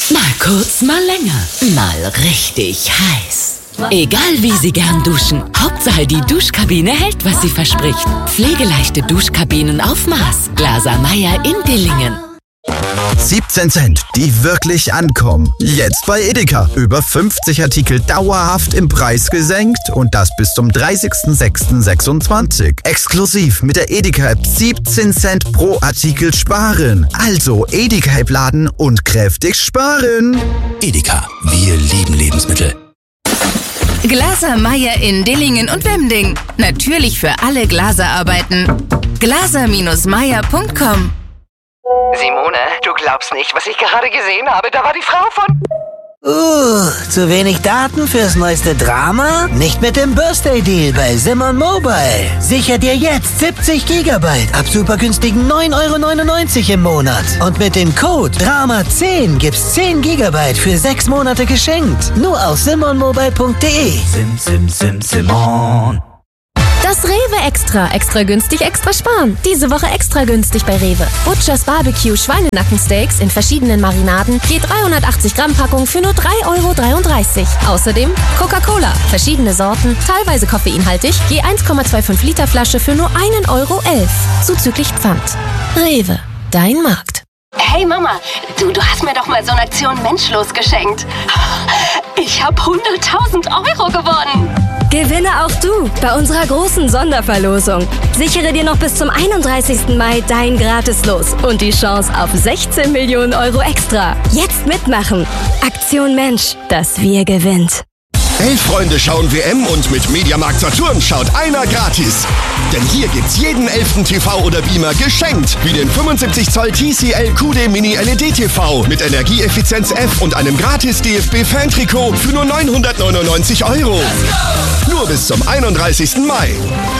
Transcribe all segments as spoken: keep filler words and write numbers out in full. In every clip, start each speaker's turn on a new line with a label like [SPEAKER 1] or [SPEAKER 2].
[SPEAKER 1] Mal kurz, mal länger. Mal richtig heiß. Egal wie Sie gern duschen, Hauptsache die Duschkabine hält, was sie verspricht. Pflegeleichte Duschkabinen auf Maß. Glaser Meyer in Dillingen.
[SPEAKER 2] siebzehn Cent, die wirklich ankommen. Jetzt bei Edeka. Über fünfzig Artikel dauerhaft im Preis gesenkt und das bis zum dreißigsten sechsten sechsundzwanzig. Exklusiv mit der Edeka-App siebzehn Cent pro Artikel sparen. Also Edeka-App laden und kräftig sparen.
[SPEAKER 3] Edeka, wir lieben Lebensmittel.
[SPEAKER 4] Glaser Meyer in Dillingen und Wemding. Natürlich für alle Glaserarbeiten. glaser Meyer punkt com.
[SPEAKER 5] Simone, du glaubst nicht, was ich gerade gesehen habe. Da war die Frau von...
[SPEAKER 6] Uh, zu wenig Daten fürs neueste Drama? Nicht mit dem Birthday-Deal bei Simon Mobile. Sicher dir jetzt siebzig Gigabyte ab super günstigen neun Euro neunundneunzig im Monat. Und mit dem Code Drama zehn gibt's zehn Gigabyte für sechs Monate geschenkt. Nur auf simon mobile punkt de.
[SPEAKER 3] Sim, sim, sim, Simon.
[SPEAKER 7] Das Rewe Extra. Extra günstig, extra sparen. Diese Woche extra günstig bei Rewe. Butchers Barbecue Schweinenackensteaks in verschiedenen Marinaden. Je dreihundertachtzig Gramm Packung für nur drei Euro dreiunddreißig. Außerdem Coca-Cola. Verschiedene Sorten, teilweise koffeinhaltig. Je eins Komma fünfundzwanzig Liter Flasche für nur ein Euro elf. Zuzüglich Pfand. Rewe. Dein Markt.
[SPEAKER 8] Hey Mama, du, du hast mir doch mal so eine Aktion Menschlos geschenkt. Ich habe hunderttausend Euro gewonnen.
[SPEAKER 7] Gewinne auch du bei unserer großen Sonderverlosung. Sichere dir noch bis zum einunddreißigsten Mai dein Gratislos und die Chance auf sechzehn Millionen Euro extra. Jetzt mitmachen. Aktion Mensch, das Wir gewinnt.
[SPEAKER 9] Elf Freunde schauen W M und mit Mediamarkt Saturn schaut einer gratis. Denn hier gibt's jeden elften T V oder Beamer geschenkt. Wie den fünfundsiebzig Zoll T C L Q D Mini L E D T V mit Energieeffizienz F und einem gratis D F B-Fan-Trikot für nur neunhundertneunundneunzig Euro. Nur bis zum einunddreißigsten Mai.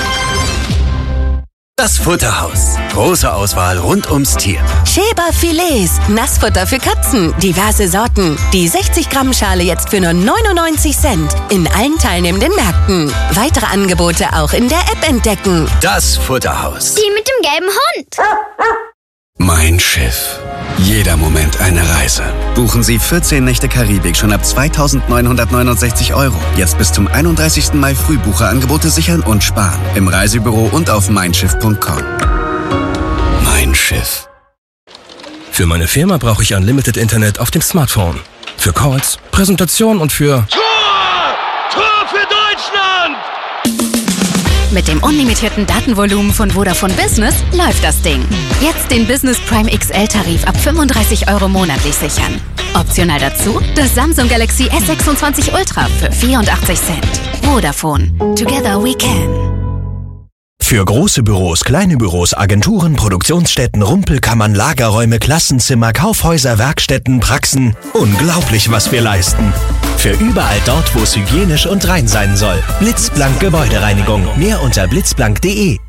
[SPEAKER 3] Das Futterhaus. Große Auswahl rund ums Tier.
[SPEAKER 4] Schäber Filets. Nassfutter für Katzen. Diverse Sorten. Die sechzig Gramm Schale jetzt für nur neunundneunzig Cent. In allen teilnehmenden Märkten. Weitere Angebote auch in der App entdecken.
[SPEAKER 3] Das Futterhaus.
[SPEAKER 10] Die mit dem gelben Hund.
[SPEAKER 3] Mein Schiff. Jeder Moment eine Reise. Buchen Sie vierzehn Nächte Karibik schon ab zweitausendneunhundertneunundsechzig Euro. Jetzt bis zum einunddreißigsten Mai Frühbucherangebote sichern und sparen. Im Reisebüro und auf mein schiff punkt com. Mein Schiff.
[SPEAKER 11] Für meine Firma brauche ich Unlimited Internet auf dem Smartphone. Für Calls, Präsentation und für...
[SPEAKER 12] Tor! Tor für Deutschland!
[SPEAKER 4] Mit dem unlimitierten Datenvolumen von Vodafone Business läuft das Ding. Jetzt den Business Prime X L-Tarif ab fünfunddreißig Euro monatlich sichern. Optional dazu das Samsung Galaxy S sechsundzwanzig Ultra für vierundachtzig Cent. Vodafone. Together we can.
[SPEAKER 13] Für große Büros, kleine Büros, Agenturen, Produktionsstätten, Rumpelkammern, Lagerräume, Klassenzimmer, Kaufhäuser, Werkstätten, Praxen. Unglaublich, was wir leisten. Für überall dort, wo es hygienisch und rein sein soll. Blitzblank Gebäudereinigung. Mehr unter blitzblank punkt de.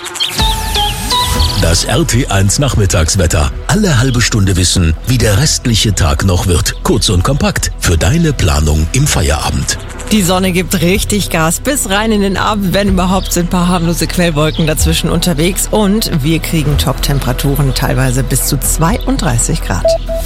[SPEAKER 14] Das R T eins Nachmittagswetter. Alle halbe Stunde wissen, wie der restliche Tag noch wird. Kurz und kompakt für deine Planung im Feierabend.
[SPEAKER 15] Die Sonne gibt richtig Gas bis rein in den Abend. Wenn überhaupt, sind ein paar harmlose Quellwolken dazwischen unterwegs. Und wir kriegen Top-Temperaturen, teilweise bis zu zweiunddreißig Grad.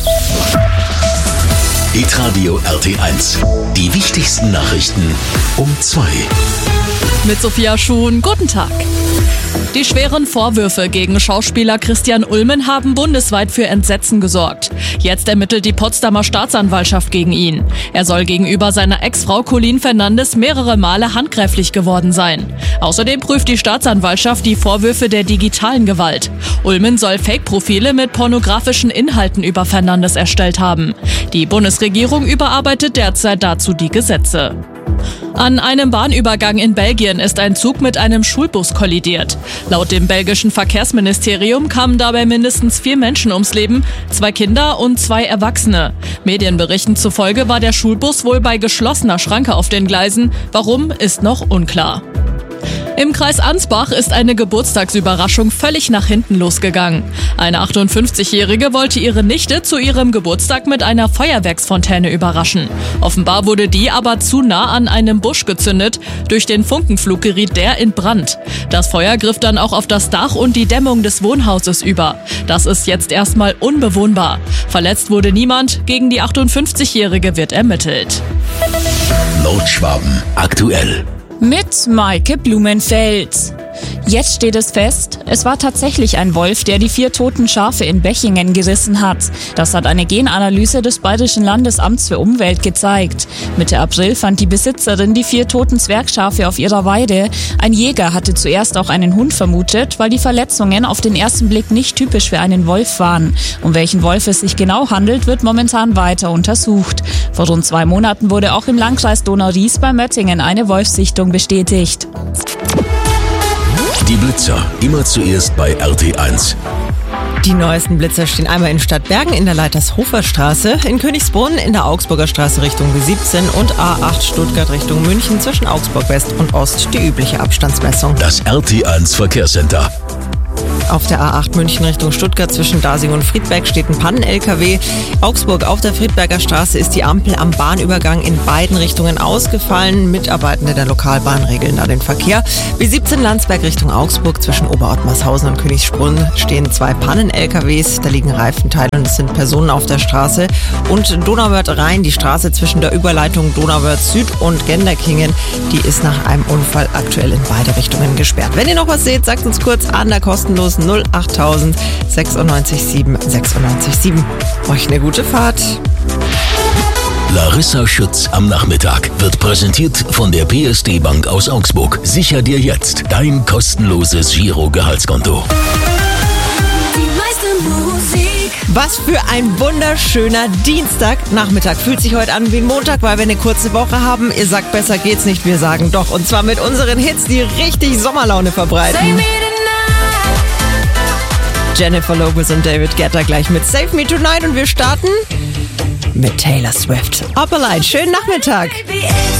[SPEAKER 14] Hitradio R T eins. Die wichtigsten Nachrichten um zwei.
[SPEAKER 16] Mit Sophia Schuhn, guten Tag. Die schweren Vorwürfe gegen Schauspieler Christian Ulmen haben bundesweit für Entsetzen gesorgt. Jetzt ermittelt die Potsdamer Staatsanwaltschaft gegen ihn. Er soll gegenüber seiner Ex-Frau Colleen Fernandes mehrere Male handgreiflich geworden sein. Außerdem prüft die Staatsanwaltschaft die Vorwürfe der digitalen Gewalt. Ulmen soll Fake-Profile mit pornografischen Inhalten über Fernandes erstellt haben. Die Bundesregierung überarbeitet derzeit dazu die Gesetze. An einem Bahnübergang in Belgien ist ein Zug mit einem Schulbus kollidiert. Laut dem belgischen Verkehrsministerium kamen dabei mindestens vier Menschen ums Leben, zwei Kinder und zwei Erwachsene. Medienberichten zufolge war der Schulbus wohl bei geschlossener Schranke auf den Gleisen. Warum, ist noch unklar. Im Kreis Ansbach ist eine Geburtstagsüberraschung völlig nach hinten losgegangen. Eine achtundfünfzigjährige wollte ihre Nichte zu ihrem Geburtstag mit einer Feuerwerksfontäne überraschen. Offenbar wurde die aber zu nah an einem Busch gezündet. Durch den Funkenflug geriet der in Brand. Das Feuer griff dann auch auf das Dach und die Dämmung des Wohnhauses über. Das ist jetzt erstmal unbewohnbar. Verletzt wurde niemand. Gegen die achtundfünfzigjährige wird ermittelt.
[SPEAKER 14] Nordschwaben aktuell.
[SPEAKER 10] Mit Maike Blumenfeld. Jetzt steht es fest, es war tatsächlich ein Wolf, der die vier toten Schafe in Bechingen gerissen hat. Das hat eine Genanalyse des Bayerischen Landesamts für Umwelt gezeigt. Mitte April fand die Besitzerin die vier toten Zwergschafe auf ihrer Weide. Ein Jäger hatte zuerst auch einen Hund vermutet, weil die Verletzungen auf den ersten Blick nicht typisch für einen Wolf waren. Um welchen Wolf es sich genau handelt, wird momentan weiter untersucht. Vor rund zwei Monaten wurde auch im Landkreis Donau-Ries bei Möttingen eine Wolfssichtung bestätigt.
[SPEAKER 14] Die Blitzer, immer zuerst bei R T eins.
[SPEAKER 15] Die neuesten Blitzer stehen einmal in Stadtbergen in der Leitershofer Straße, in Königsbrunn in der Augsburger Straße Richtung B siebzehn und A acht Stuttgart Richtung München zwischen Augsburg West und Ost die übliche Abstandsmessung.
[SPEAKER 14] Das R T eins Verkehrscenter.
[SPEAKER 15] Auf der A acht München Richtung Stuttgart zwischen Dasing und Friedberg steht ein Pannen-L K W. Augsburg auf der Friedberger Straße ist die Ampel am Bahnübergang in beiden Richtungen ausgefallen. Mitarbeitende der Lokalbahn regeln da den Verkehr. B siebzehn Landsberg Richtung Augsburg zwischen Oberottmarshausen und Königsbrunn stehen zwei Pannen-L K Ws. Da liegen Reifenteile und es sind Personen auf der Straße. Und Donauwörth-Rhein, die Straße zwischen der Überleitung Donauwörth Süd und Genderkingen, die ist nach einem Unfall aktuell in beide Richtungen gesperrt. Wenn ihr noch was seht, sagt uns kurz an der kostenlosen null achttausend sechsundneunzig sieben sechsundneunzig sieben. Euch eine gute Fahrt.
[SPEAKER 14] Larissa Schütz am Nachmittag wird präsentiert von der P S D Bank aus Augsburg. Sicher dir jetzt dein kostenloses Giro-Gehaltskonto.
[SPEAKER 15] Was für ein wunderschöner Dienstagnachmittag. Fühlt sich heute an wie ein Montag, weil wir eine kurze Woche haben. Ihr sagt, besser geht's nicht, wir sagen doch. Und zwar mit unseren Hits, die richtig Sommerlaune verbreiten. Jennifer Lopez und David Guetta gleich mit Save Me Tonight und wir starten mit Taylor Swift. Up Alight, schönen Nachmittag.